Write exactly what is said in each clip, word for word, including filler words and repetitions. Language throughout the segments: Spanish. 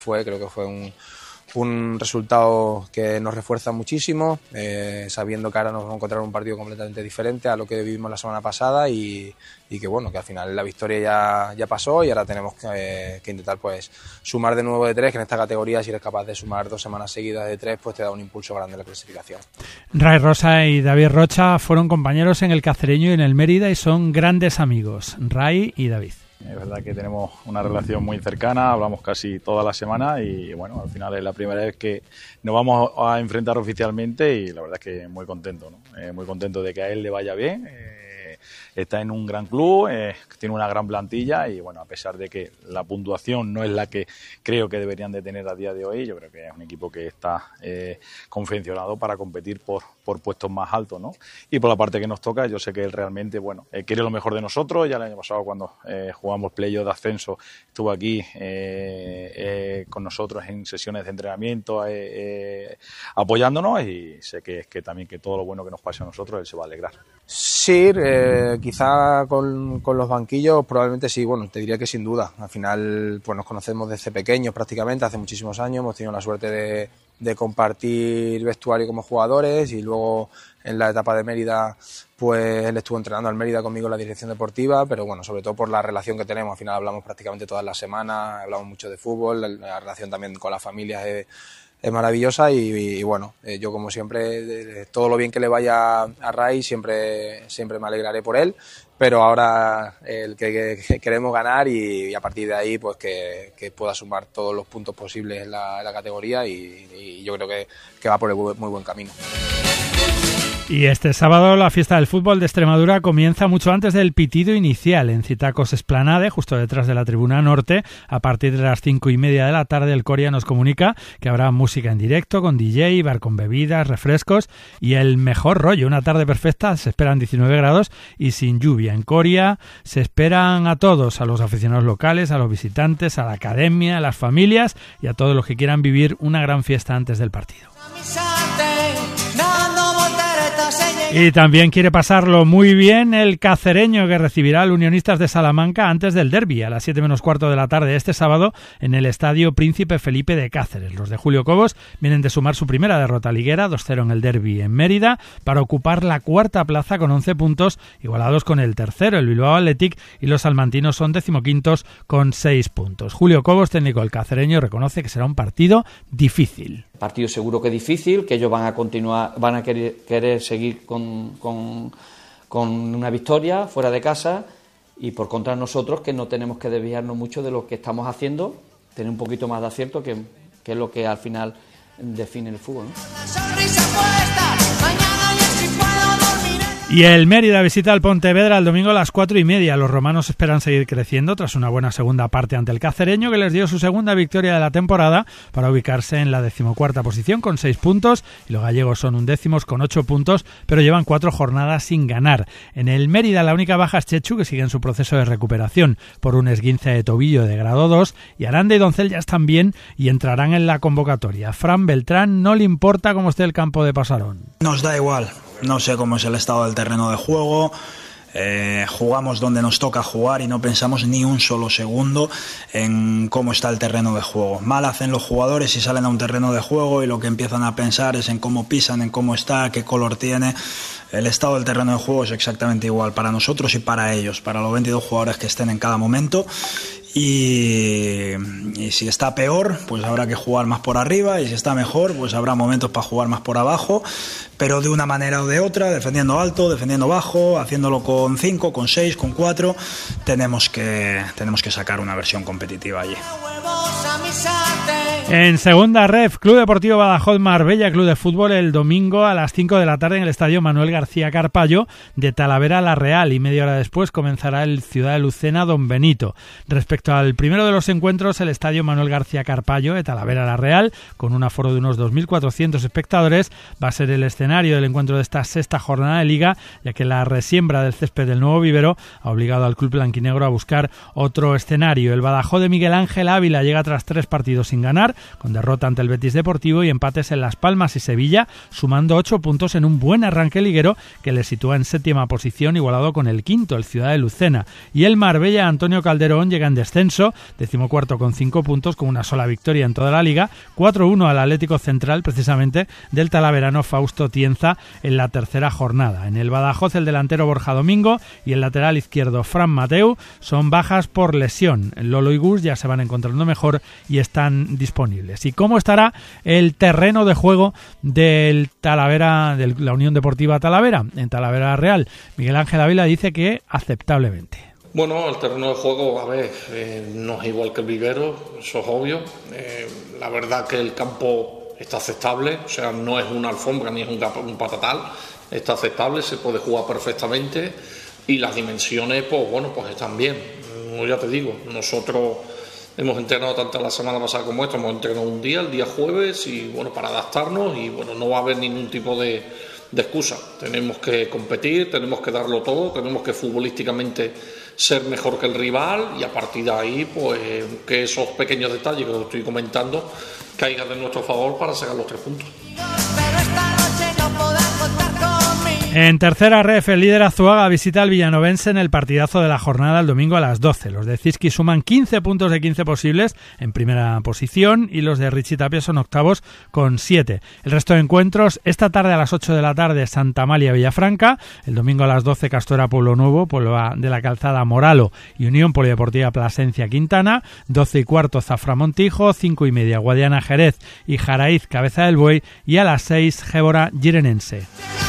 Fue, creo que fue un, un resultado que nos refuerza muchísimo, eh, sabiendo que ahora nos vamos a encontrar un partido completamente diferente a lo que vivimos la semana pasada y, y que bueno, que al final la victoria ya, ya pasó y ahora tenemos que, eh, que intentar pues sumar de nuevo de tres, que en esta categoría si eres capaz de sumar dos semanas seguidas de tres pues te da un impulso grande en la clasificación. Ray Rosa y David Rocha fueron compañeros en el Cacereño y en el Mérida y son grandes amigos, Ray y David. Es verdad que tenemos una relación muy cercana, hablamos casi toda la semana y bueno, al final es la primera vez que nos vamos a enfrentar oficialmente y la verdad es que muy contento, ¿no? Eh, muy contento de que a él le vaya bien, eh, está en un gran club, eh, tiene una gran plantilla y bueno, a pesar de que la puntuación no es la que creo que deberían de tener a día de hoy, yo creo que es un equipo que está eh, confeccionado para competir por, por puestos más altos, ¿no? Y por la parte que nos toca, yo sé que él realmente, bueno, eh, quiere lo mejor de nosotros. Ya el año pasado cuando eh, jugamos playoff de ascenso estuvo aquí eh, eh, con nosotros en sesiones de entrenamiento eh, eh, apoyándonos y sé que, que también que todo lo bueno que nos pase a nosotros él se va a alegrar. Sí, eh, quizá con, con los banquillos probablemente sí, bueno, te diría que sin duda. Al final pues nos conocemos desde pequeños prácticamente, hace muchísimos años, hemos tenido la suerte de, de compartir vestuario como jugadores y luego en la etapa de Mérida pues él estuvo entrenando al Mérida conmigo en la dirección deportiva, pero bueno, sobre todo por la relación que tenemos, al final hablamos prácticamente todas las semanas, hablamos mucho de fútbol, la, la relación también con la familia es, es maravillosa y, y, y bueno, eh, yo como siempre, de, todo lo bien que le vaya a Ray, siempre, siempre me alegraré por él, pero ahora el que, que queremos ganar y, y a partir de ahí pues que, que pueda sumar todos los puntos posibles en la, en la categoría y, y yo creo que, que va por el muy buen camino. Y este sábado la fiesta del fútbol de Extremadura comienza mucho antes del pitido inicial en Citacos Esplanade, justo detrás de la tribuna norte. A partir de las cinco y media de la tarde el Coria nos comunica que habrá música en directo con D J, bar con bebidas, refrescos y el mejor rollo. Una tarde perfecta, se esperan diecinueve grados y sin lluvia. En Coria se esperan a todos, a los aficionados locales, a los visitantes, a la academia, a las familias y a todos los que quieran vivir una gran fiesta antes del partido. Y también quiere pasarlo muy bien el Cacereño, que recibirá al Unionistas de Salamanca antes del derbi a las siete menos cuarto de la tarde este sábado en el Estadio Príncipe Felipe de Cáceres. Los de Julio Cobos vienen de sumar su primera derrota liguera, dos cero en el derbi en Mérida, para ocupar la cuarta plaza con once puntos, igualados con el tercero, el Bilbao Athletic, y los salmantinos son decimoquintos con seis puntos. Julio Cobos, técnico del Cacereño, reconoce que será un partido difícil. Partido seguro que difícil, que ellos van a continuar, van a querer, querer seguir con, con, con una victoria fuera de casa y por contra nosotros que no tenemos que desviarnos mucho de lo que estamos haciendo, tener un poquito más de acierto que, que es lo que al final define el fútbol, ¿no? Y el Mérida visita al Pontevedra el domingo a las cuatro y media. Los romanos esperan seguir creciendo tras una buena segunda parte ante el Cacereño, que les dio su segunda victoria de la temporada para ubicarse en la decimocuarta posición con seis puntos. Y los gallegos son undécimos con ocho puntos, pero llevan cuatro jornadas sin ganar. En el Mérida la única baja es Chechu, que sigue en su proceso de recuperación por un esguince de tobillo de grado dos. Y Aranda y Doncel ya están bien y entrarán en la convocatoria. Fran Beltrán no le importa cómo esté el campo de Pasarón. Nos da igual. No sé cómo es el estado del terreno de juego, eh, jugamos donde nos toca jugar y no pensamos ni un solo segundo en cómo está el terreno de juego. Mal hacen los jugadores si salen a un terreno de juego y lo que empiezan a pensar es en cómo pisan, en cómo está, qué color tiene. El estado del terreno de juego es exactamente igual para nosotros y para ellos, para los veintidós jugadores que estén en cada momento. Y, y si está peor, pues habrá que jugar más por arriba, y si está mejor, pues habrá momentos para jugar más por abajo, pero de una manera o de otra, defendiendo alto, defendiendo bajo, haciéndolo con cinco, con seis, con cuatro, tenemos que, tenemos que sacar una versión competitiva allí. En segunda ref, Club Deportivo Badajoz Marbella Club de Fútbol el domingo a las cinco de la tarde en el estadio Manuel García Carpallo de Talavera La Real, y media hora después comenzará el Ciudad de Lucena Don Benito. Respecto al primero de los encuentros, el estadio Manuel García Carpallo de Talavera La Real, con un aforo de unos dos mil cuatrocientos espectadores, va a ser el escenario del encuentro de esta sexta jornada de Liga, ya que la resiembra del césped del nuevo vivero ha obligado al club blanquinegro a buscar otro escenario. El Badajoz de Miguel Ángel Ávila llega tras tres partidos sin ganar, con derrota ante el Betis Deportivo y empates en Las Palmas y Sevilla, sumando ocho puntos en un buen arranque liguero que le sitúa en séptima posición, igualado con el quinto, el Ciudad de Lucena. Y el Marbella Antonio Calderón llega en descenso, decimocuarto con cinco puntos, con una sola victoria en toda la liga, cuatro uno al Atlético Central, precisamente del talaverano Fausto Tienza en la tercera jornada. En el Badajoz, el delantero Borja Domingo y el lateral izquierdo Fran Mateu son bajas por lesión. Lolo y Gus ya se van encontrando mejor y están disponibles. ¿Y cómo estará el terreno de juego del Talavera, de la Unión Deportiva Talavera, en Talavera Real? Miguel Ángel Ávila dice que aceptablemente. Bueno, el terreno de juego, a ver, eh, no es igual que el vivero, eso es obvio. Eh, la verdad que el campo está aceptable, o sea, no es una alfombra ni es un, un patatal, está aceptable, se puede jugar perfectamente y las dimensiones, pues bueno, pues están bien. Como ya te digo, nosotros hemos entrenado tanto la semana pasada como esta, hemos entrenado un día, el día jueves, y bueno, para adaptarnos, y bueno, no va a haber ningún tipo de, de excusa. Tenemos que competir, tenemos que darlo todo, tenemos que futbolísticamente ser mejor que el rival, y a partir de ahí, pues que esos pequeños detalles que os estoy comentando caigan de nuestro favor para sacar los tres puntos. En tercera ref, el líder Azuaga visita al villanovense en el partidazo de la jornada el domingo a las doce. Los de Ziski suman quince puntos de quince posibles en primera posición y los de Richie Tapia son octavos con siete. El resto de encuentros, esta tarde a las ocho de la tarde Santa Amalia Villafranca, el domingo a las doce Castora Pueblo Nuevo, Pueblo de la Calzada Moralo y Unión Polideportiva Plasencia Quintana, doce y cuarto Zafra Montijo, cinco y media Guadiana Jerez y Jaraíz Cabeza del Buey y a las seis Gébora Girenense.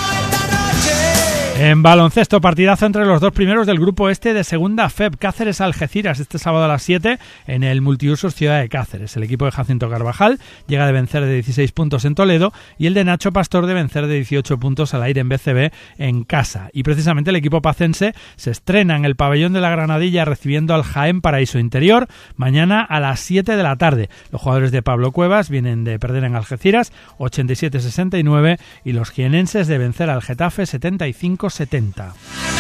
En baloncesto, partidazo entre los dos primeros del grupo este de segunda F E B, Cáceres Algeciras, este sábado a las siete en el Multiusos Ciudad de Cáceres. El equipo de Jacinto Carvajal llega de vencer de dieciséis puntos en Toledo y el de Nacho Pastor de vencer de dieciocho puntos al aire en B C B en casa. Y precisamente el equipo pacense se estrena en el pabellón de la Granadilla recibiendo al Jaén Paraíso Interior mañana a las siete de la tarde. Los jugadores de Pablo Cuevas vienen de perder en Algeciras ochenta y siete a sesenta y nueve y los jienenses de vencer al Getafe setenta y cinco a setenta.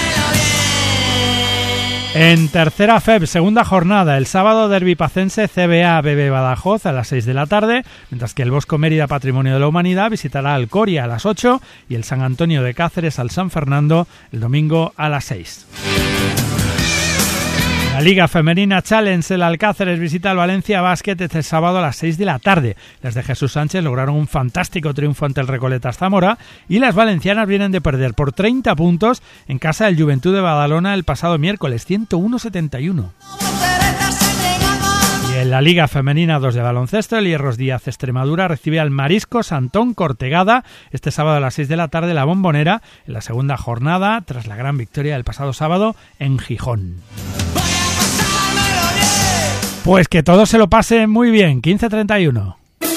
En tercera F E B, segunda jornada, el sábado derbi pacense C B A B B Badajoz a las seis de la tarde, mientras que el Bosco Mérida Patrimonio de la Humanidad visitará al Coria a las ocho y el San Antonio de Cáceres al San Fernando el domingo a las seis. La Liga Femenina Challenge, el Alcáceres visita al Valencia Basket este sábado a las seis de la tarde. Las de Jesús Sánchez lograron un fantástico triunfo ante el Recoletas Zamora y las valencianas vienen de perder por treinta puntos en casa del Juventud de Badalona el pasado miércoles, ciento uno a setenta y uno. Y en la Liga Femenina dos de baloncesto, el Hierros Díaz Extremadura recibe al Marisco Santón Cortegada este sábado a las seis de la tarde La Bombonera en la segunda jornada tras la gran victoria del pasado sábado en Gijón. Pues que todos se lo pasen muy bien, quince a treinta y uno.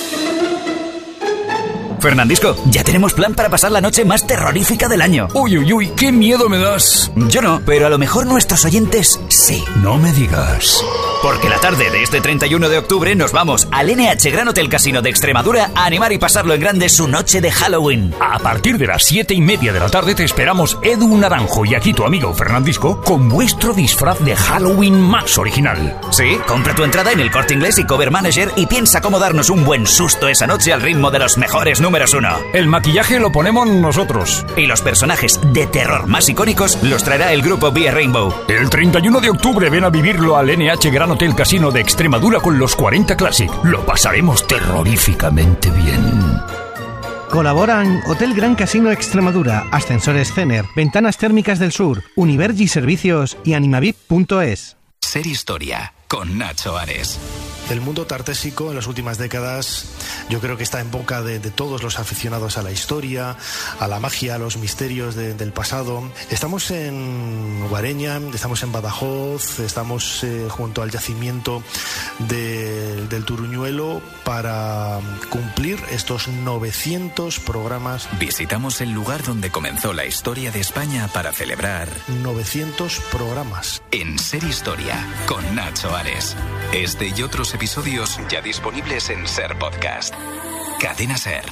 Fernandisco, ya tenemos plan para pasar la noche más terrorífica del año. Uy, uy, uy, qué miedo me das. Yo no, pero a lo mejor nuestros oyentes sí. No me digas. Porque la tarde de este treinta y uno de octubre nos vamos al N H Gran Hotel Casino de Extremadura a animar y pasarlo en grande su noche de Halloween. A partir de las siete y media de la tarde te esperamos Edu Naranjo y aquí tu amigo Fernandisco con vuestro disfraz de Halloween más original. Sí, compra tu entrada en el Corte Inglés y Cover Manager y piensa cómo darnos un buen susto esa noche al ritmo de los mejores números uno. El maquillaje lo ponemos nosotros. Y los personajes de terror más icónicos los traerá el grupo Vía Rainbow. El treinta y uno de octubre ven a vivirlo al N H Gran Hotel Casino de Extremadura con los cuarenta Classic. Lo pasaremos terroríficamente bien. Colaboran Hotel Gran Casino Extremadura, Ascensores Cener, Ventanas Térmicas del Sur, Univergi Servicios y animavip punto es. Ser Historia con Nacho Ares. El mundo tartésico en las últimas décadas yo creo que está en boca de, de todos los aficionados a la historia, a la magia, a los misterios de, del pasado. Estamos en Guareña, estamos en Badajoz, estamos eh, junto al yacimiento de, del Turuñuelo para cumplir estos novecientos programas. Visitamos el lugar donde comenzó la historia de España para celebrar novecientos programas. En Ser Historia con Nacho Ares. Este y otros episodios ya disponibles en Ser Podcast. Cadena Ser.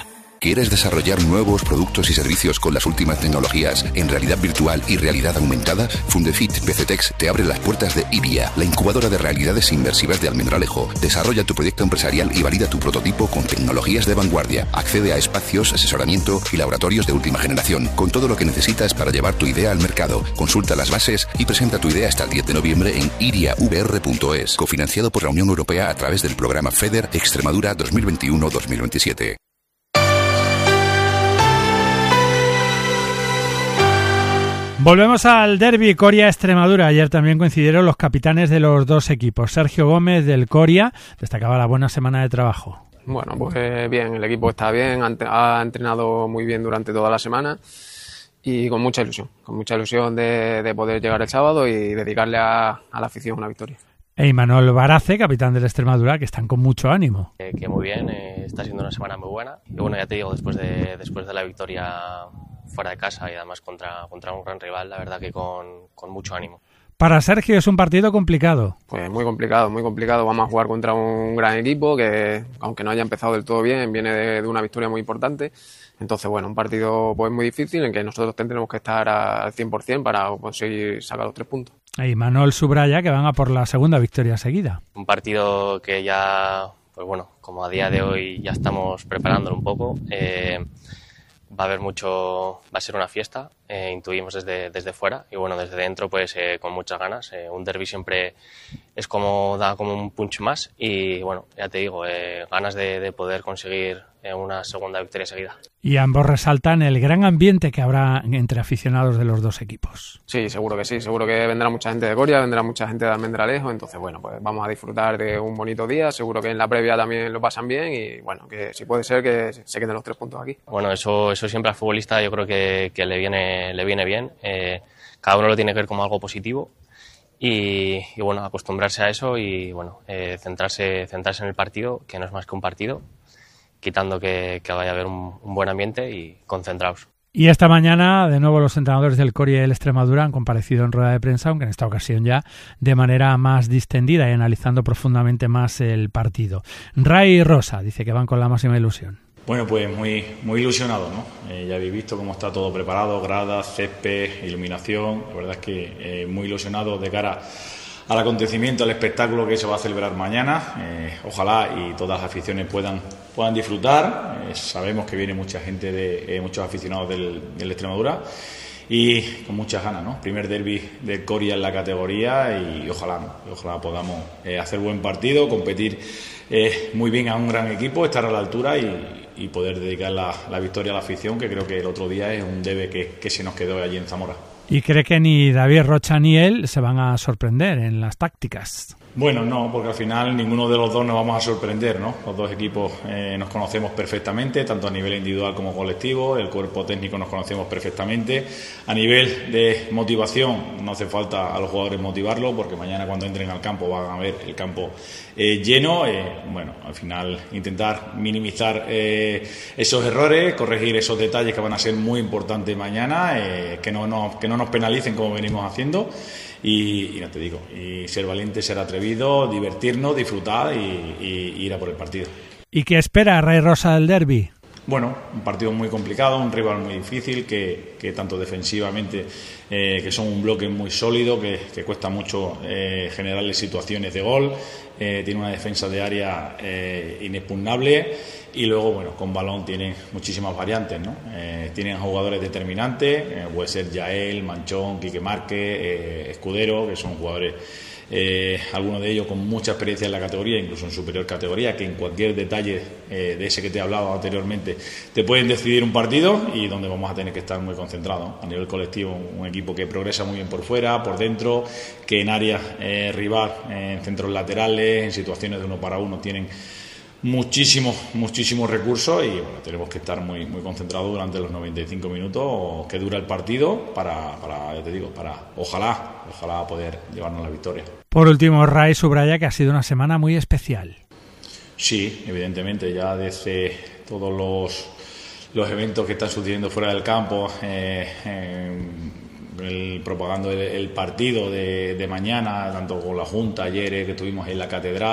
¿Quieres desarrollar nuevos productos y servicios con las últimas tecnologías en realidad virtual y realidad aumentada? Fundefit PCTex te abre las puertas de IBIA, la incubadora de realidades inmersivas de Almendralejo. Desarrolla tu proyecto empresarial y valida tu prototipo con tecnologías de vanguardia. Accede a espacios, asesoramiento y laboratorios de última generación, con todo lo que necesitas para llevar tu idea al mercado. Consulta las bases y presenta tu idea hasta el diez de noviembre en iria v r punto es, cofinanciado por la Unión Europea a través del programa FEDER Extremadura dos mil veintiuno dos mil veintisiete. Volvemos al derbi Coria-Extremadura. Ayer también coincidieron los capitanes de los dos equipos. Sergio Gómez del Coria destacaba la buena semana de trabajo. Bueno, pues bien, el equipo está bien, ha entrenado muy bien durante toda la semana y con mucha ilusión, con mucha ilusión de, de poder llegar el sábado y dedicarle a, a la afición una victoria. E Imanol Barace, capitán del Extremadura, que están con mucho ánimo. Eh, que muy bien, eh, está siendo una semana muy buena. Y bueno, ya te digo, después de, después de la victoria fuera de casa y además contra, contra un gran rival, la verdad que con, con mucho ánimo. Para Sergio es un partido complicado. Pues muy complicado, muy complicado. Vamos a jugar contra un gran equipo que, aunque no haya empezado del todo bien, viene de, de una victoria muy importante. Entonces, bueno, un partido pues muy difícil en que nosotros tendremos que estar al cien por ciento para conseguir sacar los tres puntos. Y Manuel subraya que van a por la segunda victoria seguida. Un partido que ya, pues bueno, como a día de hoy ya estamos preparándolo un poco. Eh, va a haber mucho, va a ser una fiesta, eh, intuimos desde, desde fuera y bueno, desde dentro pues eh, con muchas ganas. Eh, un derbi siempre es como, da como un punch más y bueno, ya te digo, eh, ganas de, de poder conseguir eh, una segunda victoria seguida. Y ambos resaltan el gran ambiente que habrá entre aficionados de los dos equipos. Sí, seguro que sí, seguro que vendrá mucha gente de Coria, vendrá mucha gente de Almendralejo, entonces bueno, pues vamos a disfrutar de un bonito día, seguro que en la previa también lo pasan bien y bueno, que si puede ser que se queden los tres puntos aquí. Bueno, eso, eso siempre al futbolista yo creo que, que le viene, le viene bien, eh, cada uno lo tiene que ver como algo positivo y, y bueno, acostumbrarse a eso y bueno, eh, centrarse, centrarse en el partido, que no es más que un partido, quitando que, que vaya a haber un, un buen ambiente y concentrados. Y esta mañana, de nuevo, los entrenadores del Coria y el Extremadura han comparecido en rueda de prensa, aunque en esta ocasión ya de manera más distendida y analizando profundamente más el partido. Ray Rosa dice que van con la máxima ilusión. Bueno, pues muy, muy ilusionado, ¿no? Eh, ya habéis visto cómo está todo preparado, gradas, césped, iluminación. La verdad es que eh, muy ilusionado de cara al acontecimiento, al espectáculo que se va a celebrar mañana. Eh, ojalá y todas las aficiones puedan, puedan disfrutar. Eh, sabemos que viene mucha gente, de eh, muchos aficionados del, del Extremadura y con muchas ganas, ¿no? Primer derbi del Coria en la categoría y ojalá, ¿no? Y ojalá podamos eh, hacer buen partido, competir eh, muy bien a un gran equipo, estar a la altura y, y poder dedicar la, la victoria a la afición, que creo que el otro día es un debe que, que se nos quedó allí en Zamora. ¿Y cree que ni David Rocha ni él se van a sorprender en las tácticas? Bueno, no, porque al final ninguno de los dos nos vamos a sorprender, ¿no? Los dos equipos eh, nos conocemos perfectamente, tanto a nivel individual como colectivo, el cuerpo técnico nos conocemos perfectamente. A nivel de motivación, no hace falta a los jugadores motivarlo, porque mañana cuando entren al campo van a ver el campo eh, lleno. Eh, bueno, al final intentar minimizar eh, esos errores, corregir esos detalles que van a ser muy importantes mañana, eh, que no nos, que no nos penalicen como venimos haciendo. Y, y no te digo, y ser valiente, ser atrevido, divertirnos, disfrutar y, y, y ir a por el partido. ¿Y qué espera Ray Rosa del derbi? Bueno, un partido muy complicado, un rival muy difícil, que, que tanto defensivamente, eh, que son un bloque muy sólido, que, que cuesta mucho eh, generarle situaciones de gol, eh, tiene una defensa de área eh, inexpugnable y luego, bueno, con balón tienen muchísimas variantes, ¿no? Eh, tienen jugadores determinantes, eh, puede ser Yael, Manchón, Quique Márquez, eh, Escudero, que son jugadores, eh, algunos de ellos con mucha experiencia en la categoría, incluso en superior categoría, que en cualquier detalle eh, de ese que te he hablado anteriormente te pueden decidir un partido y donde vamos a tener que estar muy concentrados. A nivel colectivo, un equipo que progresa muy bien por fuera, por dentro, que en áreas eh, rival, eh, en centros laterales, en situaciones de uno para uno tienen muchísimos, muchísimos recursos y bueno, tenemos que estar muy, muy concentrados durante los noventa y cinco minutos que dura el partido para, para, ya te digo, para ojalá, ojalá poder llevarnos la victoria. Por último, Ray subraya que ha sido una semana muy especial. Sí, evidentemente, ya desde todos los, los eventos que están sucediendo fuera del campo, eh, eh, el, propagando el, el partido de, de mañana, tanto con la Junta ayer eh, que estuvimos en la Catedral,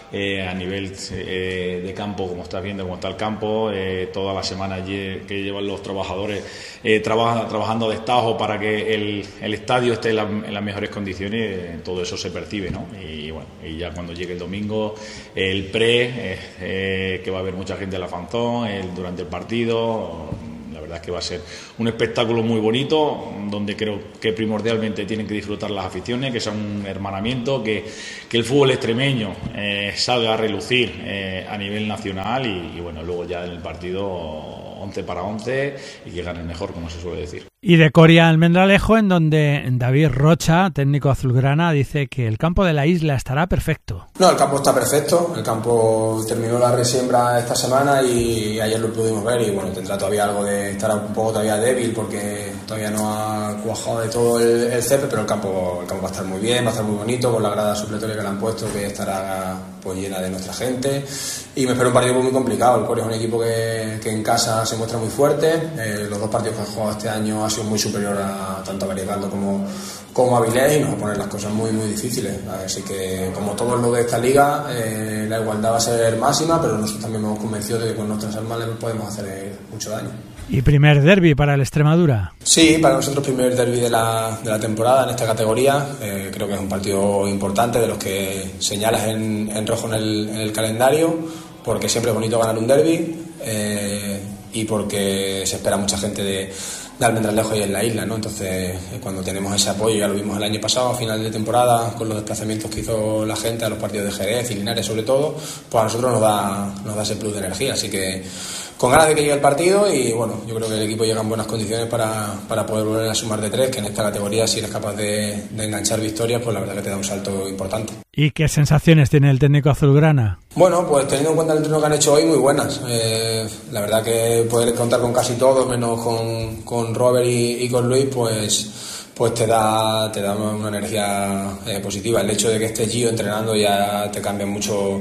eh, a nivel eh, de campo, como estás viendo, cómo está el campo, eh, toda la semana allí que llevan los trabajadores eh, trabaja, trabajando de destajo para que el, el estadio esté en, la, en las mejores condiciones, eh, todo eso se percibe, ¿no? Y bueno, y ya cuando llegue el domingo, el pre, eh, eh, que va a haber mucha gente en la fanzón, el, durante el partido, la verdad es que va a ser un espectáculo muy bonito, donde creo que primordialmente tienen que disfrutar las aficiones, que sea un hermanamiento, que, que el fútbol extremeño eh, salga a relucir eh, a nivel nacional y, y bueno, luego ya en el partido once para once y que gane el mejor, como se suele decir. Y de Coria Almendralejo, en donde David Rocha, técnico azulgrana, dice que el campo de la isla estará perfecto. No, el campo está perfecto, el campo terminó la resiembra esta semana y ayer lo pudimos ver y bueno, tendrá todavía algo de estar un poco todavía débil porque todavía no ha cuajado de todo el, el césped, pero el campo, el campo va a estar muy bien, va a estar muy bonito con la grada supletoria que le han puesto, que estará pues llena de nuestra gente y me espero un partido muy complicado. El Coria es un equipo que, que en casa se muestra muy fuerte, eh, los dos partidos que han jugado este año ha sido muy superior a tanto a Garibaldo como, como a Avilés y nos va a poner las cosas muy muy difíciles, así que como todos los de esta liga eh, la igualdad va a ser máxima, pero nosotros también hemos convencido de que con nuestras armas le podemos hacer mucho daño. ¿Y primer derbi para el Extremadura? Sí, para nosotros primer derbi de la, de la temporada en esta categoría, eh, creo que es un partido importante de los que señalas en, en rojo en el, en el calendario, porque siempre es bonito ganar un derbi eh, y porque se espera mucha gente de de Almendralejo y en la isla, ¿no? Entonces, cuando tenemos ese apoyo, ya lo vimos el año pasado, a final de temporada, con los desplazamientos que hizo la gente a los partidos de Jerez y Linares sobre todo, pues a nosotros nos da, nos da ese plus de energía, así que con ganas de que llegue el partido y bueno, yo creo que el equipo llega en buenas condiciones para, para poder volver a sumar de tres, que en esta categoría si eres capaz de, de enganchar victorias, pues la verdad que te da un salto importante. ¿Y qué sensaciones tiene el técnico azulgrana? Bueno, pues teniendo en cuenta el entreno que han hecho hoy, muy buenas. Eh, la verdad que poder contar con casi todos, menos con, con Robert y, y con Luis, pues pues te da te da una energía eh, positiva. El hecho de que estés Gio entrenando ya te cambia mucho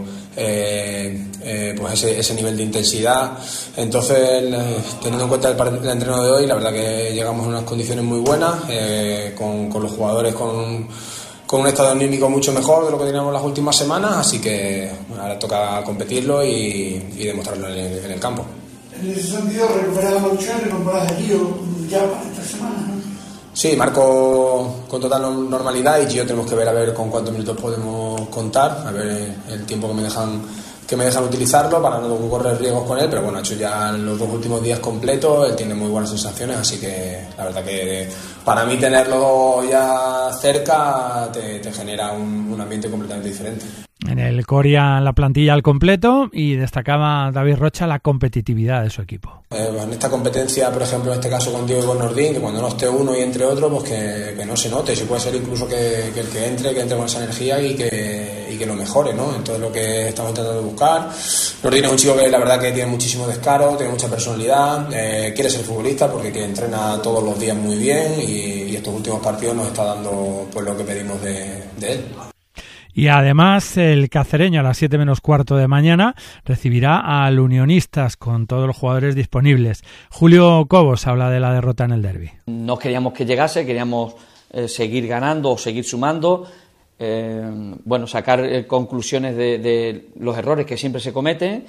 eh, eh, pues ese, ese nivel de intensidad. Entonces, eh, teniendo en cuenta el, el entreno de hoy, la verdad que llegamos en unas condiciones muy buenas, eh, con, con los jugadores con, con un estado anímico mucho mejor de lo que teníamos las últimas semanas, así que bueno, ahora toca competirlo y, y demostrarlo en el, en el campo. En ese sentido, recuperar a Lucha, recuperar a Gio ya para esta semana, ¿no? Sí, marco con total normalidad y yo tenemos que ver a ver con cuántos minutos podemos contar, a ver el tiempo que me dejan que me dejan utilizarlo para no correr riesgos con él, pero bueno, ha hecho ya los dos últimos días completos, él tiene muy buenas sensaciones, así que la verdad que para mí tenerlo ya cerca te, te genera un, un ambiente completamente diferente. En el Coria la plantilla al completo y destacaba David Rocha la competitividad de su equipo. Eh, en esta competencia, por ejemplo, en este caso con Diego y con Nordín, que cuando no esté uno y entre otro, pues que, que no se note, si puede ser incluso que, que el que entre, que entre con esa energía y que, y que lo mejore, ¿no? Entonces lo que estamos intentando buscar. Nordín es un chico que la verdad que tiene muchísimo descaro, tiene mucha personalidad, eh, quiere ser futbolista porque que entrena todos los días muy bien y, y estos últimos partidos nos está dando pues lo que pedimos de, de él. Y además el Cacereño a las siete menos cuarto de mañana recibirá al Unionistas con todos los jugadores disponibles. Julio Cobos habla de la derrota en el derbi. No queríamos que llegase, queríamos eh, seguir ganando o seguir sumando, eh, bueno, sacar eh, conclusiones de, de los errores que siempre se cometen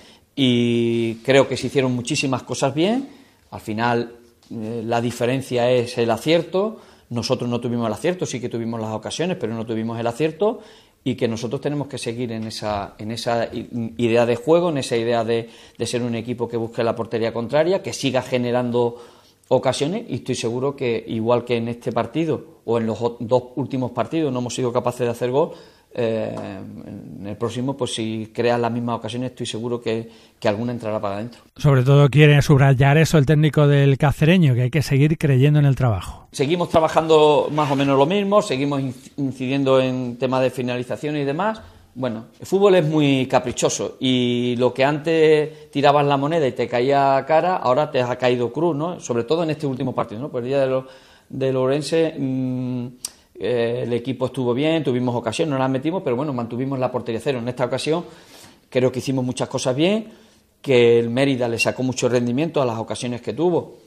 y creo que se hicieron muchísimas cosas bien. Al final eh, la diferencia es el acierto. Nosotros no tuvimos el acierto, sí que tuvimos las ocasiones, pero no tuvimos el acierto. Y que nosotros tenemos que seguir en esa, en esa idea de juego, en esa idea de, de ser un equipo que busque la portería contraria, que siga generando ocasiones, y estoy seguro que igual que en este partido o en los dos últimos partidos no hemos sido capaces de hacer gol, eh, en el próximo, pues si creas las mismas ocasiones, estoy seguro que, que alguna entrará para adentro. Sobre todo quiere subrayar eso el técnico del Cacereño, que hay que seguir creyendo en el trabajo. Seguimos trabajando más o menos lo mismo, seguimos incidiendo en temas de finalización y demás. Bueno, el fútbol es muy caprichoso y lo que antes tirabas la moneda y te caía cara, ahora te ha caído cruz, ¿no? Sobre todo en este último partido, ¿no? Pues el día de, lo, de Lourense, mmm, eh, el equipo estuvo bien, tuvimos ocasiones, no las metimos, pero bueno, mantuvimos la portería cero. En esta ocasión creo que hicimos muchas cosas bien, que el Mérida le sacó mucho rendimiento a las ocasiones que tuvo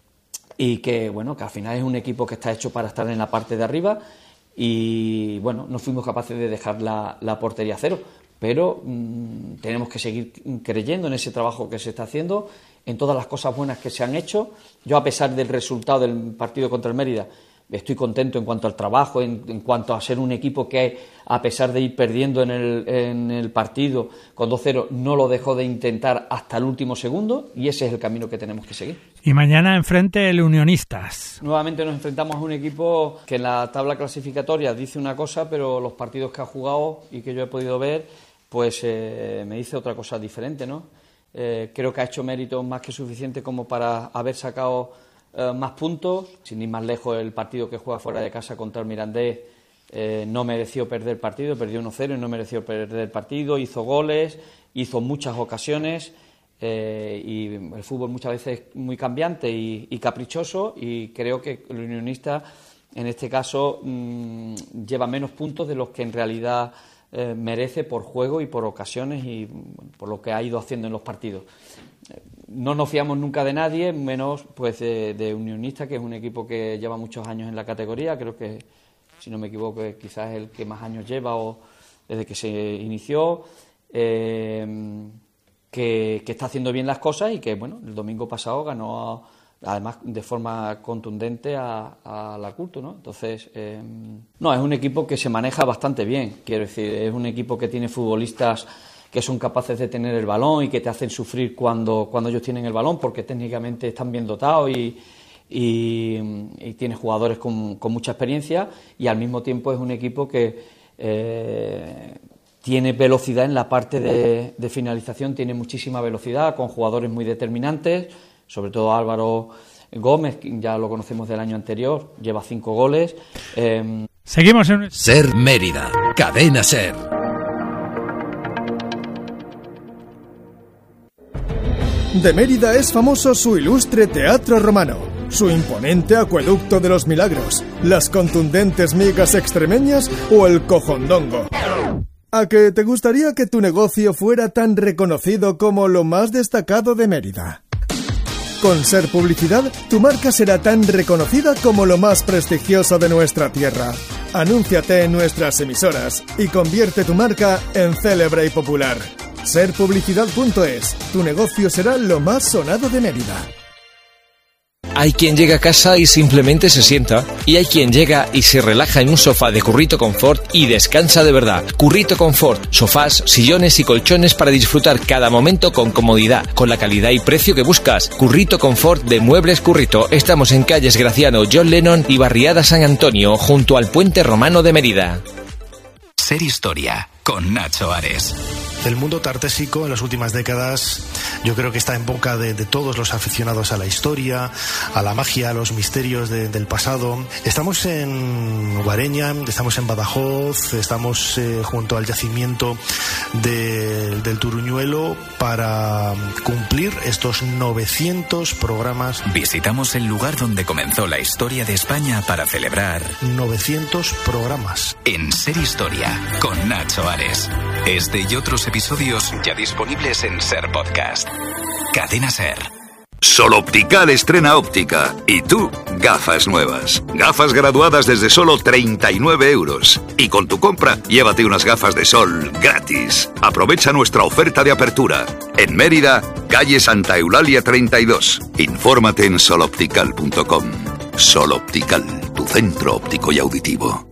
y que, bueno, que al final es un equipo que está hecho para estar en la parte de arriba. Y bueno, no fuimos capaces de dejar la, la portería cero, pero bueno, pero mmm, tenemos que seguir creyendo en ese trabajo que se está haciendo, en todas las cosas buenas que se han hecho. Yo, a pesar del resultado del partido contra el Mérida, estoy contento en cuanto al trabajo, en, en cuanto a ser un equipo que, a pesar de ir perdiendo en el, en el partido con dos cero, no lo dejó de intentar hasta el último segundo, y ese es el camino que tenemos que seguir. Y mañana enfrente el Unionistas. Nuevamente nos enfrentamos a un equipo que en la tabla clasificatoria dice una cosa, pero los partidos que ha jugado y que yo he podido ver, pues eh, me dice otra cosa diferente, ¿no? Eh, creo que ha hecho méritos más que suficiente como para haber sacado eh, más puntos. Sin ir más lejos, el partido que juega fuera de casa contra el Mirandés eh, no mereció perder el partido, perdió uno cero y no mereció perder el partido, hizo goles, hizo muchas ocasiones, eh, y el fútbol muchas veces es muy cambiante y, y caprichoso, y creo que el Unionista en este caso mmm, lleva menos puntos de los que en realidad Eh, merece por juego y por ocasiones y bueno, por lo que ha ido haciendo en los partidos. Eh, no nos fiamos nunca de nadie, menos pues de, de Unionista, que es un equipo que lleva muchos años en la categoría. Creo que, si no me equivoco, quizás es el que más años lleva o desde que se inició, eh, que, que está haciendo bien las cosas y que, bueno, el domingo pasado ganó a, además de forma contundente a, a la Culto, ¿no? Entonces, eh, no, es un equipo que se maneja bastante bien, quiero decir, es un equipo que tiene futbolistas que son capaces de tener el balón y que te hacen sufrir cuando, cuando ellos tienen el balón, porque técnicamente están bien dotados y, y, y tiene jugadores con, con mucha experiencia, y al mismo tiempo es un equipo que eh, tiene velocidad en la parte de, de finalización, tiene muchísima velocidad, con jugadores muy determinantes, sobre todo Álvaro Gómez, ya lo conocemos del año anterior, lleva cinco goles. Eh... Seguimos en Ser Mérida, Cadena Ser. De Mérida es famoso su ilustre teatro romano, su imponente acueducto de los milagros, las contundentes migas extremeñas o el cojondongo. ¿A que te gustaría que tu negocio fuera tan reconocido como lo más destacado de Mérida? Con Ser Publicidad, tu marca será tan reconocida como lo más prestigioso de nuestra tierra. Anúnciate en nuestras emisoras y convierte tu marca en célebre y popular. ser publicidad punto es. Tu negocio será lo más sonado de Mérida. Hay quien llega a casa y simplemente se sienta, y hay quien llega y se relaja en un sofá de Currito Confort y descansa de verdad. Currito Confort, sofás, sillones y colchones para disfrutar cada momento con comodidad, con la calidad y precio que buscas. Currito Confort de Muebles Currito. Estamos en calles Graciano, John Lennon y Barriada San Antonio, junto al Puente Romano de Mérida. Ser Historia, con Nacho Ares. El mundo tartésico en las últimas décadas yo creo que está en boca de, de todos los aficionados a la historia, a la magia, a los misterios de, del pasado. Estamos en Guareña, estamos en Badajoz, estamos eh, junto al yacimiento de, del Turuñuelo para cumplir estos novecientos programas. Visitamos el lugar donde comenzó la historia de España para celebrar novecientos programas. En Ser Historia, con Nacho Ares. Este y otros episodios ya disponibles en Ser Podcast. Cadena Ser. Sol Optical estrena óptica. Y tú, gafas nuevas. Gafas graduadas desde solo treinta y nueve euros. Y con tu compra, llévate unas gafas de sol gratis. Aprovecha nuestra oferta de apertura. En Mérida, calle Santa Eulalia treinta y dos. Infórmate en sol optical punto com. Sol Optical, tu centro óptico y auditivo.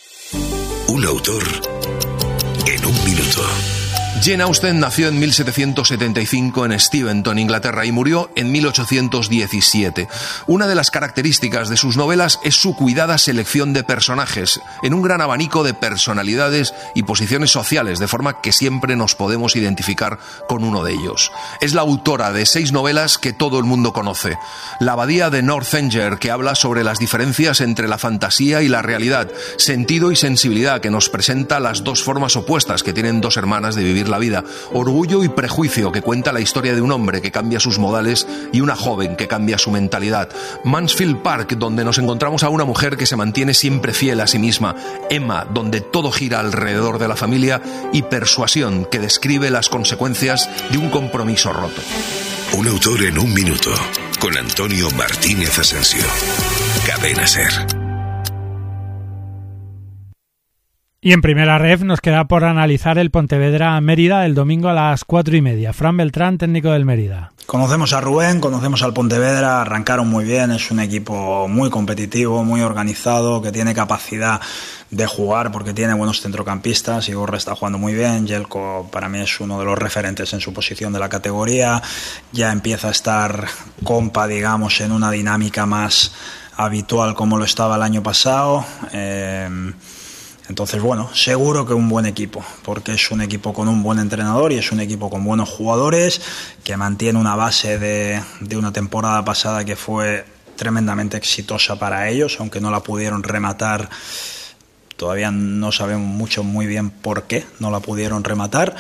Un autor en un minuto. Jane Austen nació en mil setecientos setenta y cinco en Steventon, Inglaterra, y murió en mil ochocientos diecisiete. Una de las características de sus novelas es su cuidada selección de personajes, en un gran abanico de personalidades y posiciones sociales, de forma que siempre nos podemos identificar con uno de ellos. Es la autora de seis novelas que todo el mundo conoce. La abadía de Northanger, que habla sobre las diferencias entre la fantasía y la realidad. Sentido y sensibilidad, que nos presenta las dos formas opuestas que tienen dos hermanas de vivir la vida. Orgullo y prejuicio, que cuenta la historia de un hombre que cambia sus modales y una joven que cambia su mentalidad. Mansfield Park, donde nos encontramos a una mujer que se mantiene siempre fiel a sí misma. Emma, donde todo gira alrededor de la familia. Y Persuasión, que describe las consecuencias de un compromiso roto. Un autor en un minuto, con Antonio Martínez Asensio. Cadena Ser. Y en primera ref nos queda por analizar el Pontevedra-Mérida el domingo a las cuatro y media. Fran Beltrán, técnico del Mérida. Conocemos a Rubén, conocemos al Pontevedra, arrancaron muy bien, es un equipo muy competitivo, muy organizado, que tiene capacidad de jugar porque tiene buenos centrocampistas. Igor está jugando muy bien, Jelko para mí es uno de los referentes en su posición de la categoría, ya empieza a estar compa, digamos, en una dinámica más habitual como lo estaba el año pasado. Eh, Entonces, bueno, seguro que un buen equipo, porque es un equipo con un buen entrenador y es un equipo con buenos jugadores, que mantiene una base de, de una temporada pasada que fue tremendamente exitosa para ellos, aunque no la pudieron rematar. Todavía no sabemos mucho muy bien por qué no la pudieron rematar.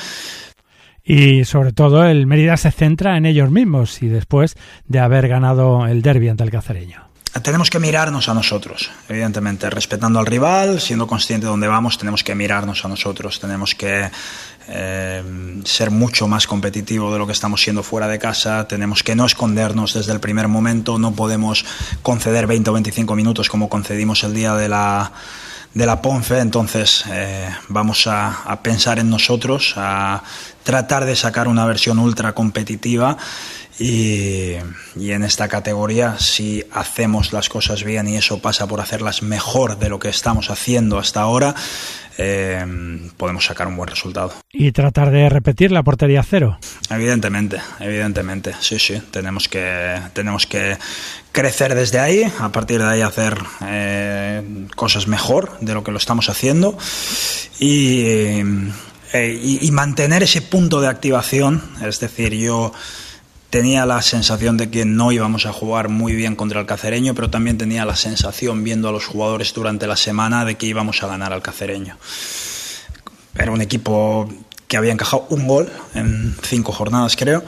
Y sobre todo el Mérida se centra en ellos mismos y después de haber ganado el derbi ante el Cacereño. Tenemos que mirarnos a nosotros, evidentemente, respetando al rival, siendo consciente de dónde vamos, tenemos que mirarnos a nosotros, tenemos que eh, ser mucho más competitivos de lo que estamos siendo fuera de casa, tenemos que no escondernos desde el primer momento, no podemos conceder veinte o veinticinco minutos como concedimos el día de la, de la Ponfe, entonces eh, vamos a, a pensar en nosotros, a tratar de sacar una versión ultra competitiva. Y, y en esta categoría, si hacemos las cosas bien y eso pasa por hacerlas mejor de lo que estamos haciendo hasta ahora, eh, podemos sacar un buen resultado. Y tratar de repetir la portería cero. Evidentemente, evidentemente, sí, sí, tenemos que, tenemos que crecer desde ahí, a partir de ahí hacer eh, cosas mejor de lo que lo estamos haciendo y, eh, y, y mantener ese punto de activación, es decir, yo tenía la sensación de que no íbamos a jugar muy bien contra el Cacereño, pero también tenía la sensación, viendo a los jugadores durante la semana, de que íbamos a ganar al Cacereño. Era un equipo que había encajado un gol en cinco jornadas, creo,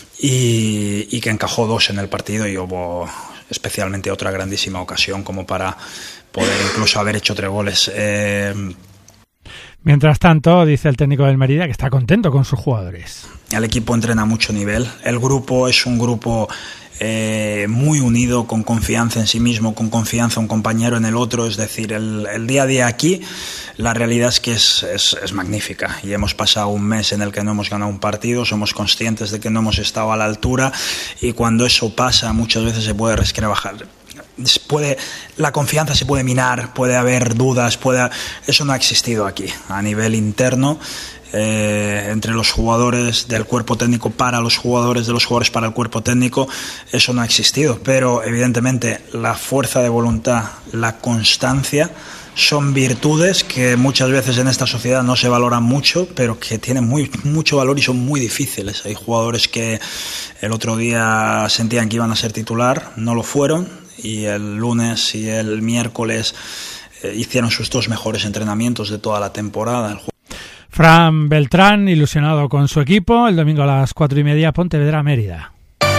y, y que encajó dos en el partido, y hubo especialmente otra grandísima ocasión como para poder incluso haber hecho tres goles. Eh, Mientras tanto, dice el técnico del Mérida que está contento con sus jugadores. El equipo entrena a mucho nivel. El grupo es un grupo eh, muy unido, con confianza en sí mismo, con confianza un compañero en el otro. Es decir, el, el día a día aquí, la realidad es que es, es, es magnífica. Y hemos pasado un mes en el que no hemos ganado un partido, somos conscientes de que no hemos estado a la altura, y cuando eso pasa muchas veces se puede resquebrajar. Puede, la confianza se puede minar, puede haber dudas, puede, eso no ha existido aquí a nivel interno, eh, entre los jugadores del cuerpo técnico para los jugadores, de los jugadores para el cuerpo técnico, eso no ha existido, pero evidentemente la fuerza de voluntad, la constancia son virtudes que muchas veces en esta sociedad no se valoran mucho, pero que tienen muy, mucho valor y son muy difíciles. Hay jugadores que el otro día sentían que iban a ser titular, no lo fueron, y el lunes y el miércoles eh, hicieron sus dos mejores entrenamientos de toda la temporada. El Fran Beltrán, ilusionado con su equipo, el domingo a las cuatro y media, Pontevedra-Mérida.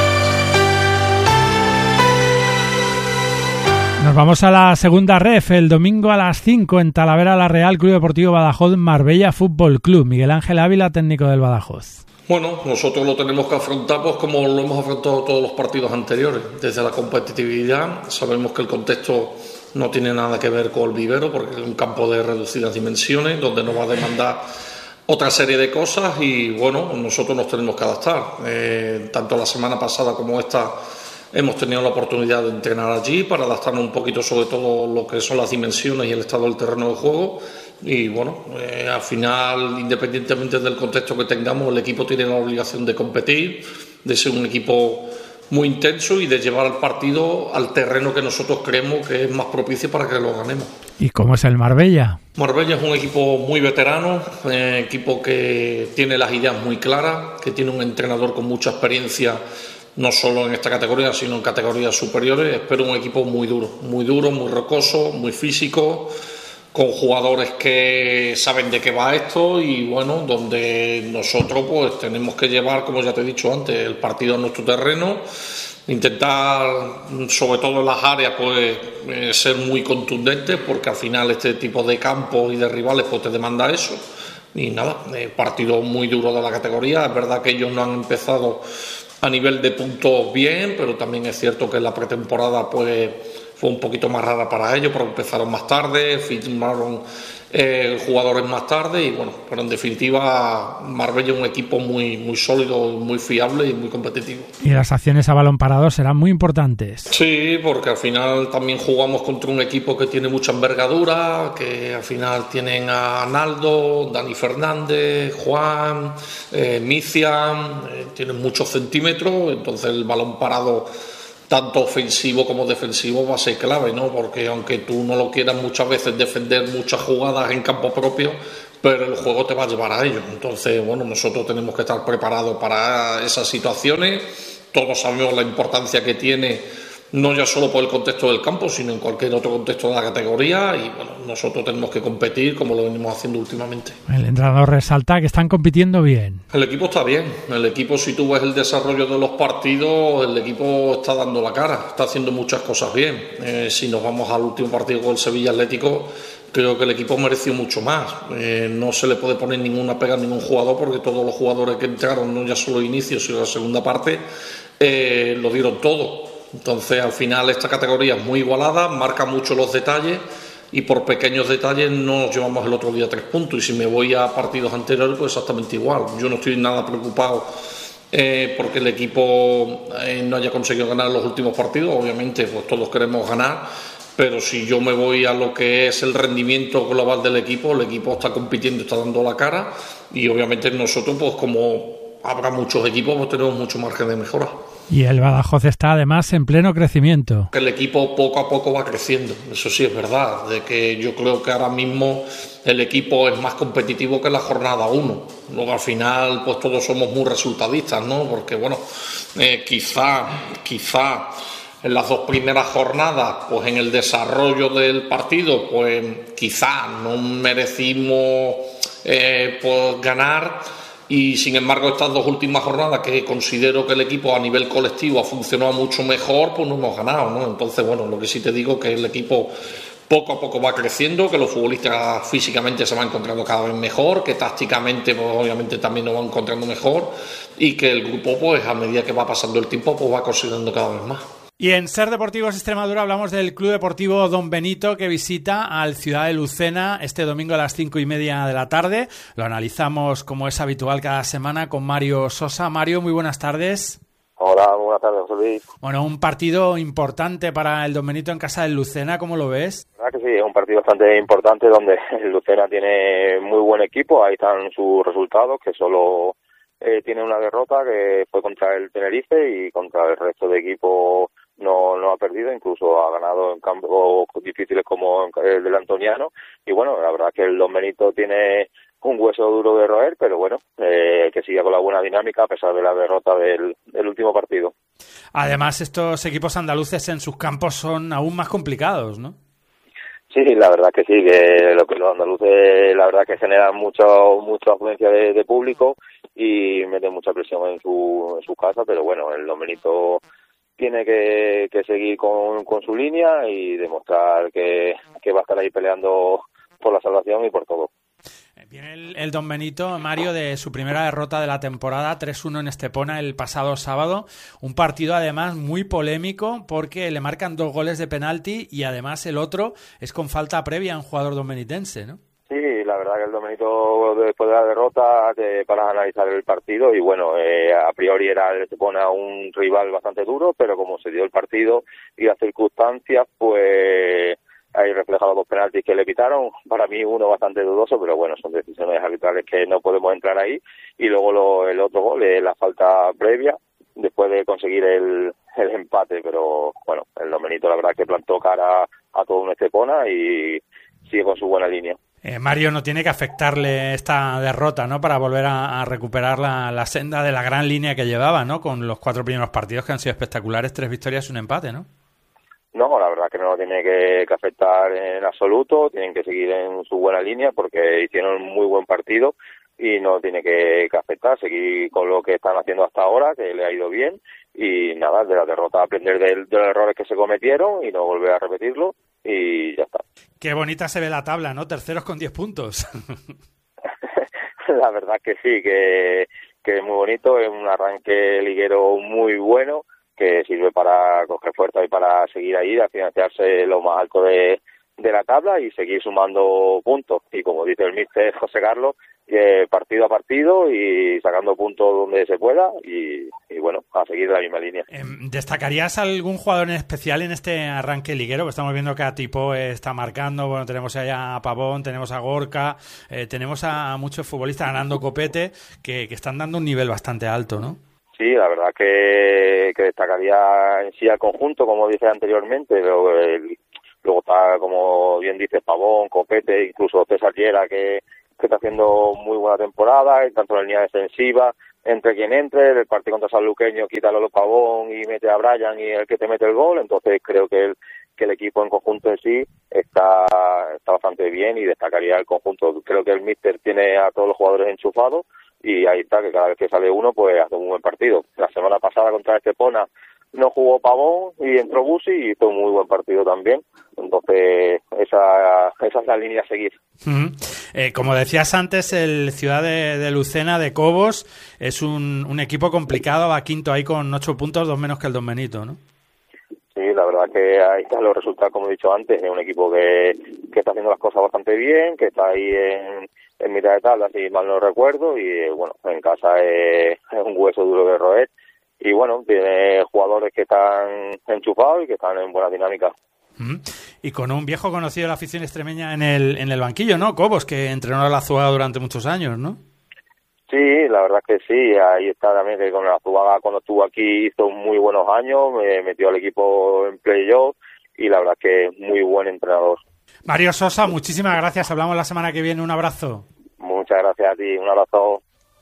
Nos vamos a la segunda ref, el domingo a las cinco en Talavera la Real, Club Deportivo Badajoz, Marbella Fútbol Club. Miguel Ángel Ávila, técnico del Badajoz. Bueno, nosotros lo tenemos que afrontar pues como lo hemos afrontado todos los partidos anteriores, desde la competitividad. Sabemos que el contexto no tiene nada que ver con el vivero, porque es un campo de reducidas dimensiones, donde nos va a demandar otra serie de cosas, y bueno, nosotros nos tenemos que adaptar. Eh, tanto la semana pasada como esta hemos tenido la oportunidad de entrenar allí para adaptarnos un poquito sobre todo lo que son las dimensiones y el estado del terreno de juego. Y bueno, eh, al final, independientemente del contexto que tengamos, el equipo tiene la obligación de competir, de ser un equipo muy intenso y de llevar el partido al terreno que nosotros creemos que es más propicio para que lo ganemos. ¿Y cómo es el Marbella? Marbella es un equipo muy veterano, eh, equipo que tiene las ideas muy claras, que tiene un entrenador con mucha experiencia, no solo en esta categoría, sino en categorías superiores. Espero un equipo muy duro, muy duro, muy rocoso, muy físico, con jugadores que saben de qué va esto, y bueno, donde nosotros pues tenemos que llevar, como ya te he dicho antes, el partido a nuestro terreno, intentar, sobre todo en las áreas, pues eh, ser muy contundentes, porque al final este tipo de campos y de rivales pues te demanda eso. Y nada, eh, partido muy duro de la categoría. Es verdad que ellos no han empezado a nivel de puntos bien, pero también es cierto que la pretemporada pues fue un poquito más rara para ellos, porque empezaron más tarde, firmaron eh, jugadores más tarde y bueno, pero en definitiva Marbella es un equipo muy, muy sólido, muy fiable y muy competitivo. Y las acciones a balón parado serán muy importantes. Sí, porque al final también jugamos contra un equipo que tiene mucha envergadura, que al final tienen a Naldo, Dani Fernández, Juan, eh, Mician, eh, tienen muchos centímetros, entonces el balón parado tanto ofensivo como defensivo va a ser clave, ¿no? Porque aunque tú no lo quieras muchas veces defender muchas jugadas en campo propio, pero el juego te va a llevar a ello. Entonces, bueno, nosotros tenemos que estar preparados para esas situaciones. Todos sabemos la importancia que tiene, no ya solo por el contexto del campo, sino en cualquier otro contexto de la categoría. Y bueno, nosotros tenemos que competir como lo venimos haciendo últimamente. El entrenador resalta que están compitiendo bien. El equipo está bien. El equipo, si tú ves el desarrollo de los partidos, el equipo está dando la cara, está haciendo muchas cosas bien. Eh, si nos vamos al último partido con el Sevilla Atlético, creo que el equipo mereció mucho más. Eh, no se le puede poner ninguna pega a ningún jugador porque todos los jugadores que entraron, no ya solo inicio, sino la segunda parte, eh, lo dieron todo. Entonces, al final, esta categoría es muy igualada, marca mucho los detalles y por pequeños detalles nos llevamos el otro día tres puntos. Y si me voy a partidos anteriores, pues exactamente igual. Yo no estoy nada preocupado eh, porque el equipo eh, no haya conseguido ganar los últimos partidos. Obviamente, pues todos queremos ganar, pero si yo me voy a lo que es el rendimiento global del equipo, el equipo está compitiendo, está dando la cara y obviamente nosotros, pues como habrá muchos equipos, pues tenemos mucho margen de mejora. Y el Badajoz está además en pleno crecimiento. El equipo poco a poco va creciendo, eso sí es verdad, de que yo creo que ahora mismo el equipo es más competitivo que la jornada uno. Luego al final pues todos somos muy resultadistas, ¿no? Porque bueno, eh, quizá, quizá en las dos primeras jornadas, pues en el desarrollo del partido, pues quizá no merecimos eh, pues ganar. Y sin embargo estas dos últimas jornadas que considero que el equipo a nivel colectivo ha funcionado mucho mejor, pues no hemos ganado, ¿no? Entonces bueno, lo que sí te digo es que el equipo poco a poco va creciendo, que los futbolistas físicamente se van encontrando cada vez mejor, que tácticamente pues obviamente también nos van encontrando mejor y que el grupo pues a medida que va pasando el tiempo pues va consiguiendo cada vez más. Y en Ser Deportivos Extremadura hablamos del Club Deportivo Don Benito que visita al Ciudad de Lucena este domingo a las cinco y media de la tarde. Lo analizamos como es habitual cada semana con Mario Sosa. Mario, muy buenas tardes. Hola, muy buenas tardes, José Luis. Bueno, un partido importante para el Don Benito en casa del Lucena, ¿cómo lo ves? La verdad que sí, es un partido bastante importante donde el Lucena tiene muy buen equipo, ahí están sus resultados, que solo eh, tiene una derrota que fue contra el Tenerife y contra el resto de equipos no no ha perdido, incluso ha ganado en campos difíciles como el del Antoniano y bueno, la verdad que el Don Benito tiene un hueso duro de roer, pero bueno, eh, que siga con la buena dinámica a pesar de la derrota del, del último partido. Además, estos equipos andaluces en sus campos son aún más complicados, ¿no? Sí, la verdad que sí, que lo que los andaluces la verdad que generan mucho mucha afluencia de, de público y meten mucha presión en su en su casa, pero bueno, el Don Benito tiene que, que seguir con, con su línea y demostrar que, que va a estar ahí peleando por la salvación y por todo. Viene el, el Don Benito, Mario, de su primera derrota de la temporada, tres uno en Estepona el pasado sábado. Un partido además muy polémico porque le marcan dos goles de penalti y además el otro es con falta previa a un jugador dombenitense, ¿no? Sí, la verdad que el Don Benito después de la derrota te paras a analizar el partido y bueno, eh, a priori era el Estepona un rival bastante duro, pero como se dio el partido y las circunstancias, pues ahí refleja los dos penaltis que le quitaron. Para mí uno bastante dudoso, pero bueno, son decisiones arbitrales que no podemos entrar ahí. Y luego lo, el otro gol es la falta previa después de conseguir el, el empate, pero bueno, el Don Benito la verdad que plantó cara a todo un Estepona y sigue con su buena línea. Eh, Mario, no tiene que afectarle esta derrota, ¿no? Para volver a, a recuperar la, la senda de la gran línea que llevaba, ¿no? Con los cuatro primeros partidos que han sido espectaculares, tres victorias y un empate, ¿no? No, la verdad que no tiene que, que afectar en absoluto, tienen que seguir en su buena línea porque hicieron un muy buen partido y no tiene que, que afectar, seguir con lo que están haciendo hasta ahora, que le ha ido bien y nada, de la derrota aprender de, de los errores que se cometieron y no volver a repetirlo y ya está. Qué bonita se ve la tabla, ¿no? Terceros con diez puntos. La verdad que sí, que, que es muy bonito, es un arranque liguero muy bueno, que sirve para coger fuerza y para seguir ahí, a financiarse lo más alto de, de la tabla y seguir sumando puntos. Y como dice el míster José Carlos, eh, partido a partido y sacando puntos donde se pueda y, y bueno, a seguir la misma línea. ¿Destacarías algún jugador en especial en este arranque liguero? Que estamos viendo que a Tipo está marcando, bueno, tenemos allá a Pavón, tenemos a Gorka, eh, tenemos a muchos futbolistas, ganando Copete, que, que están dando un nivel bastante alto, ¿no? Sí, la verdad que, que destacaría en sí al conjunto, como dije anteriormente, luego, el, luego está, como bien dice, Pavón, Copete, incluso César Llera, que que está haciendo muy buena temporada, y tanto en la línea defensiva, entre quien entre, el partido contra Sanluqueño, quítalo a Pavón y mete a Brian y el que te mete el gol, entonces creo que el, que el equipo en conjunto en sí está, está bastante bien y destacaría el conjunto. Creo que el míster tiene a todos los jugadores enchufados y ahí está, que cada vez que sale uno pues hace un buen partido. La semana pasada contra Estepona no jugó Pavón y entró Busi y hizo un muy buen partido también. Entonces, esa, esa es la línea a seguir. Uh-huh. Eh, como decías antes, el Ciudad de, de Lucena, de Cobos, es un, un equipo complicado, va quinto ahí con ocho puntos, dos menos que el Don Benito, ¿no? Sí, la verdad que ahí están los resultados, como he dicho antes, es un equipo que, que está haciendo las cosas bastante bien, que está ahí en, en mitad de tabla, si mal no recuerdo, y bueno, en casa es, es un hueso duro de roer. Y bueno, tiene jugadores que están enchufados y que están en buena dinámica. Uh-huh. Y con un viejo conocido de la afición extremeña en el en el banquillo, ¿no? Cobos, que entrenó a la Azuaga durante muchos años, ¿no? Sí, la verdad que sí. Ahí está también que con la Azuaga, cuando estuvo aquí, hizo muy buenos años, me metió al equipo en playoff y la verdad que es muy buen entrenador. Mario Sosa, muchísimas gracias. Hablamos la semana que viene. Un abrazo. Muchas gracias a ti. Un abrazo.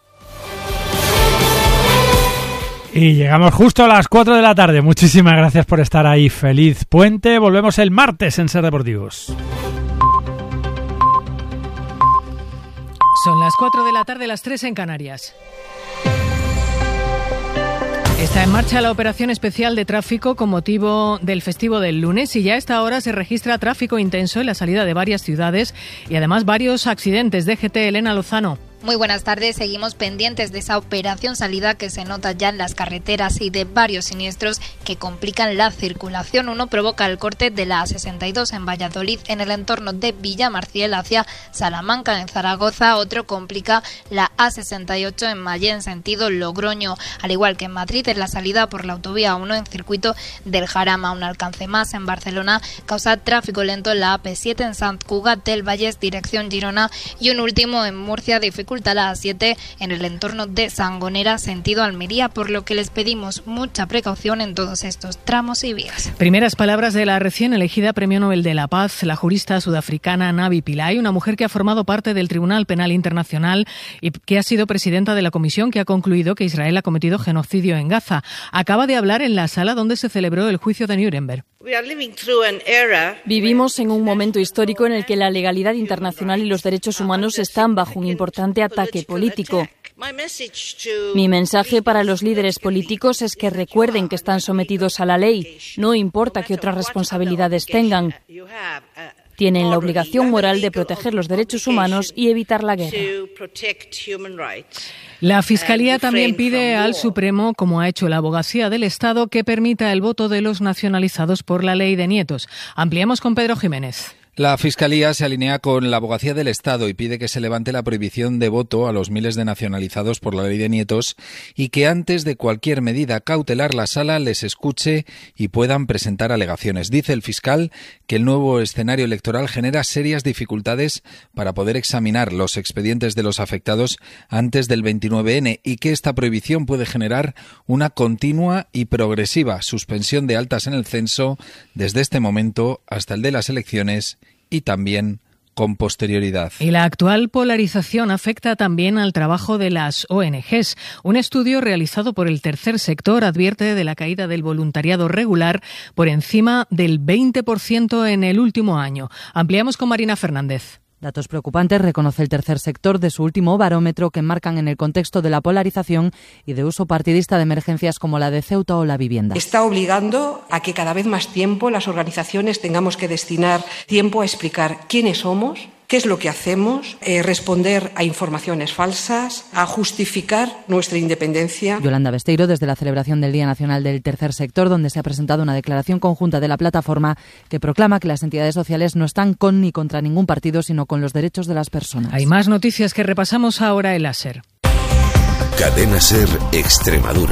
Y llegamos justo a las cuatro de la tarde. Muchísimas gracias por estar ahí. Feliz puente. Volvemos el martes en Ser Deportivos. Son las cuatro de la tarde, las tres en Canarias. Está en marcha la operación especial de tráfico con motivo del festivo del lunes y ya a esta hora se registra tráfico intenso en la salida de varias ciudades y además varios accidentes. D G T, Elena Lozano. Muy buenas tardes, seguimos pendientes de esa operación salida que se nota ya en las carreteras y de varios siniestros que complican la circulación. Uno provoca el corte de la A sesenta y dos en Valladolid en el entorno de Villamarciel hacia Salamanca en Zaragoza, otro complica la A sesenta y ocho en Mallén sentido Logroño, al igual que en Madrid en la salida por la autovía uno en circuito del Jarama. Un alcance más en Barcelona causa tráfico lento en la A P siete en Sant Cugat del Vallès dirección Girona y un último en Murcia dificulta la A siete en el entorno de Sangonera sentido Almería, por lo que les pedimos mucha precaución en todos estos tramos y vías. Primeras palabras de la recién elegida Premio Nobel de la Paz, la jurista sudafricana Navi Pillay, una mujer que ha formado parte del Tribunal Penal Internacional y que ha sido presidenta de la comisión que ha concluido que Israel ha cometido genocidio en Gaza. Acaba de hablar en la sala donde se celebró el juicio de Nuremberg. Vivimos en un momento histórico en el que la legalidad internacional y los derechos humanos están bajo un importante ataque político. Mi mensaje para los líderes políticos es que recuerden que están sometidos a la ley, no importa qué otras responsabilidades tengan. Tienen la obligación moral de proteger los derechos humanos y evitar la guerra. La Fiscalía también pide al Supremo, como ha hecho la Abogacía del Estado, que permita el voto de los nacionalizados por la ley de nietos. Ampliamos con Pedro Jiménez. La Fiscalía se alinea con la Abogacía del Estado y pide que se levante la prohibición de voto a los miles de nacionalizados por la ley de nietos y que antes de cualquier medida cautelar la Sala les escuche y puedan presentar alegaciones. Dice el fiscal que el nuevo escenario electoral genera serias dificultades para poder examinar los expedientes de los afectados antes del veintinueve ene y que esta prohibición puede generar una continua y progresiva suspensión de altas en el censo desde este momento hasta el de las elecciones y también con posterioridad. Y la actual polarización afecta también al trabajo de las O N Ges. Un estudio realizado por el tercer sector advierte de la caída del voluntariado regular por encima del veinte por ciento en el último año. Ampliamos con Marina Fernández. Datos preocupantes reconoce el tercer sector de su último barómetro que enmarcan en el contexto de la polarización y de uso partidista de emergencias como la de Ceuta o la vivienda. Está obligando a que cada vez más tiempo las organizaciones tengamos que destinar tiempo a explicar quiénes somos, ¿Qué es lo que hacemos? Eh, responder a informaciones falsas, a justificar nuestra independencia. Yolanda Besteiro, desde la celebración del Día Nacional del Tercer Sector, donde se ha presentado una declaración conjunta de la plataforma que proclama que las entidades sociales no están con ni contra ningún partido, sino con los derechos de las personas. Hay más noticias que repasamos ahora en la SER. Cadena SER Extremadura.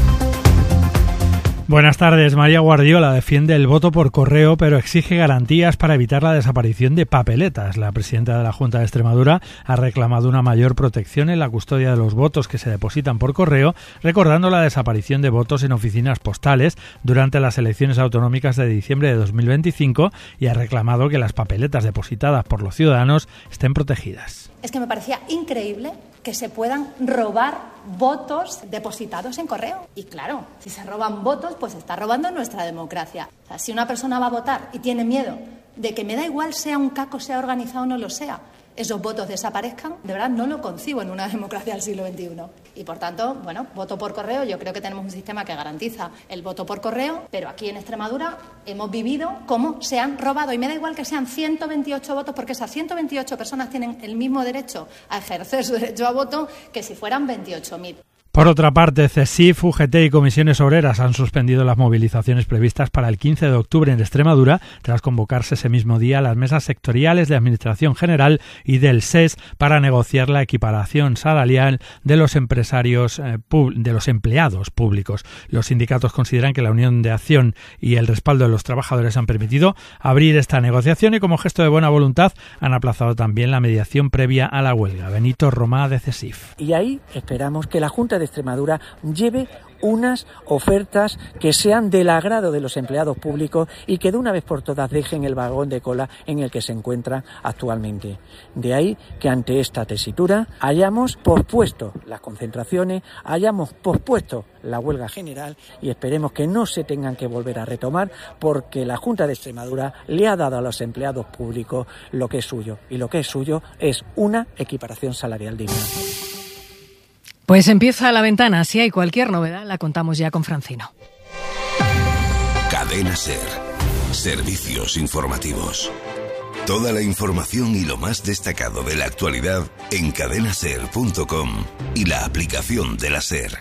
Buenas tardes. María Guardiola defiende el voto por correo, pero exige garantías para evitar la desaparición de papeletas. La presidenta de la Junta de Extremadura ha reclamado una mayor protección en la custodia de los votos que se depositan por correo, recordando la desaparición de votos en oficinas postales durante las elecciones autonómicas de diciembre de dos mil veinticinco y ha reclamado que las papeletas depositadas por los ciudadanos estén protegidas. Es que me parecía increíble que se puedan robar votos depositados en correo. Y claro, si se roban votos, pues se está robando nuestra democracia. O sea, si una persona va a votar y tiene miedo de que me da igual sea un caco, sea organizado o no lo sea, esos votos desaparezcan, de verdad no lo concibo en una democracia del siglo veintiuno. Y por tanto, bueno, voto por correo, yo creo que tenemos un sistema que garantiza el voto por correo, pero aquí en Extremadura hemos vivido cómo se han robado. Y me da igual que sean ciento veintiocho votos, porque esas ciento veintiocho personas tienen el mismo derecho a ejercer su derecho a voto que si fueran veintiocho mil. Por otra parte, CESIF, U G T y Comisiones Obreras han suspendido las movilizaciones previstas para el quince de octubre en Extremadura, tras convocarse ese mismo día las mesas sectoriales de Administración General y del S E S para negociar la equiparación salarial de los empresarios, eh, de los empleados públicos. Los sindicatos consideran que la unión de acción y el respaldo de los trabajadores han permitido abrir esta negociación y, como gesto de buena voluntad, han aplazado también la mediación previa a la huelga. Benito Romá, de CESIF. Y ahí esperamos que la Junta de Extremadura lleve unas ofertas que sean del agrado de los empleados públicos y que de una vez por todas dejen el vagón de cola en el que se encuentran actualmente. De ahí que ante esta tesitura hayamos pospuesto las concentraciones, hayamos pospuesto la huelga general y esperemos que no se tengan que volver a retomar, porque la Junta de Extremadura le ha dado a los empleados públicos lo que es suyo, y lo que es suyo es una equiparación salarial digna. Pues empieza La Ventana. Si hay cualquier novedad, la contamos ya con Francino. Cadena SER. Servicios informativos. Toda la información y lo más destacado de la actualidad en cadena ser punto com y la aplicación de la SER.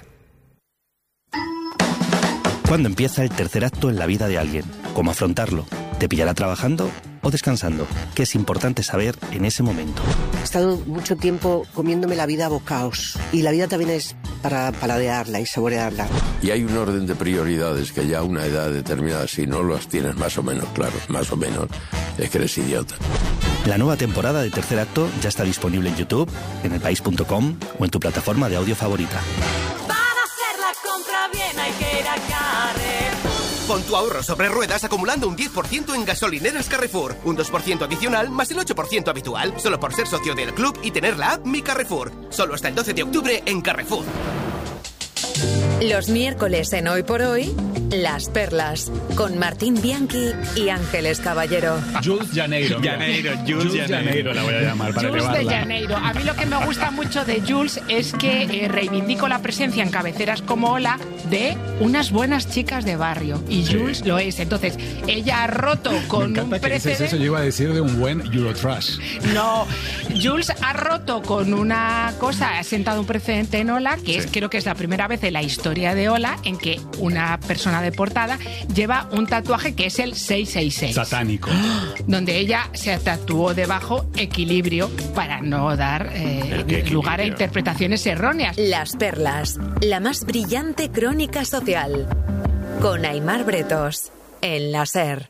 ¿Cuándo empieza el tercer acto en la vida de alguien? ¿Cómo afrontarlo? ¿Te pillará trabajando o descansando? ¿Qué es importante saber en ese momento? He estado mucho tiempo comiéndome la vida a bocaos, y la vida también es para paladearla y saborearla. Y hay un orden de prioridades que ya a una edad determinada, si no los tienes más o menos claros, más o menos, es que eres idiota. La nueva temporada de Tercer Acto ya está disponible en YouTube, en el país punto com o en tu plataforma de audio favorita. Para hacer la compra bien hay que ir a Carrefour. Pon tu ahorro sobre ruedas acumulando un diez por ciento en gasolineras Carrefour. Un dos por ciento adicional más el ocho por ciento habitual, solo por ser socio del club y tener la app Mi Carrefour. Solo hasta el doce de octubre en Carrefour. Los miércoles en Hoy por Hoy, Las Perlas, con Martín Bianchi y Ángeles Caballero. Jules Janeiro. Janeiro, Jules, Jules Janeiro. Janeiro la voy a llamar para Jules elevarla. de Janeiro. A mí lo que me gusta mucho de Jules es que eh, reivindico la presencia en cabeceras como Hola de unas buenas chicas de barrio. Y Jules sí. lo es. Entonces, ella ha roto con me un que precedente. Eso yo iba a decir de un buen Eurotrash. No, Jules ha roto con una cosa, ha sentado un precedente en Hola, que sí. es creo que es la primera vez en la historia de Hola en que una persona de portada lleva un tatuaje que es el seiscientos sesenta y seis. Satánico. Donde ella se tatuó debajo equilibrio para no dar eh, lugar a interpretaciones erróneas. Las Perlas, la más brillante crónica social. Con Aimar Bretos, en la SER.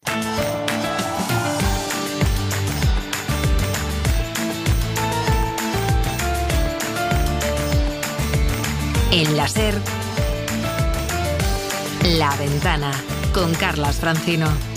En la SER, La Ventana, con Carlas Francino.